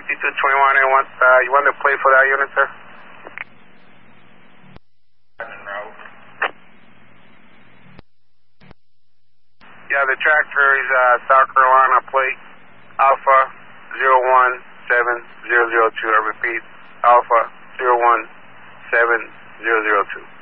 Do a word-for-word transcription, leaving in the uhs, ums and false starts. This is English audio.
fifty-two twenty-one, and want, uh, you want to play for that unit, sir? Yeah, the tractor is uh, South Carolina plate Alpha zero one seven zero zero two. I repeat, Alpha zero one seven zero zero two.